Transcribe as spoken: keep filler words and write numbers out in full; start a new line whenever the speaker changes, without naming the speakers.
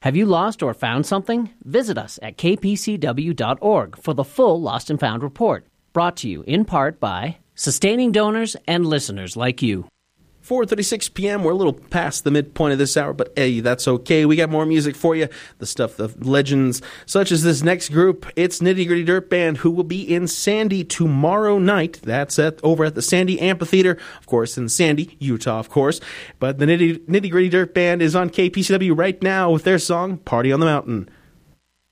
Have you lost or found something? Visit us at k p c w dot org for the full Lost and Found report. Brought to you in part by sustaining donors and listeners like you.
four thirty-six p.m. We're a little past the midpoint of this hour, but hey, that's okay. We got more music for you. The stuff, the legends, such as this next group. It's Nitty Gritty Dirt Band, who will be in Sandy tomorrow night. That's at over at the Sandy Amphitheater, of course, in Sandy, Utah, of course. But the Nitty, Nitty Gritty Dirt Band is on K P C W right now with their song, Party on the Mountain.